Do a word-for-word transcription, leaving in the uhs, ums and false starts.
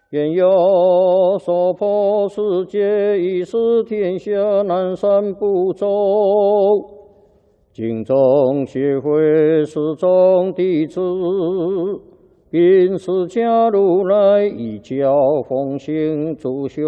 愿有所破世界，以使天下南赡不周。敬宗学会始终弟子，并释迦如来以教奉行诸修。